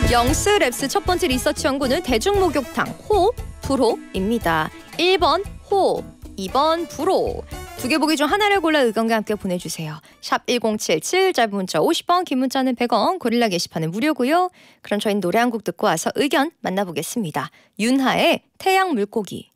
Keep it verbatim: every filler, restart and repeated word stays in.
영스 랩스 첫 번째 리서치 연구는 대중목욕탕 호, 불호입니다. 일 번 호, 이 번 불호. 두 개 보기 중 하나를 골라 의견과 함께 보내주세요. 샵 일공칠칠, 짧은 문자 오십 원, 긴 문자는 백 원, 고릴라 게시판은 무료고요. 그럼 저희는 노래 한 곡 듣고 와서 의견 만나보겠습니다. 윤하의 태양 물고기.